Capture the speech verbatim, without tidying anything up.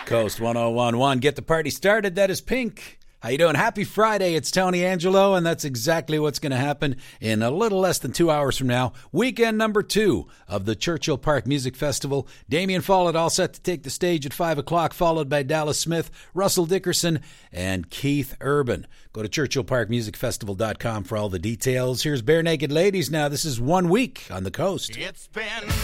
Coast one oh one point one. Get the party started. That is Pink. How you doing? Happy Friday. It's Tony Angelo, and that's exactly what's going to happen in a little less than two hours from now. Weekend number two of the Churchill Park Music Festival. Damien Follett all set to take the stage at five o'clock, followed by Dallas Smith, Russell Dickerson, and Keith Urban. Go to churchill park music festival dot com for all the details. Here's Bare Naked Ladies now. This is One Week on the Coast. It's been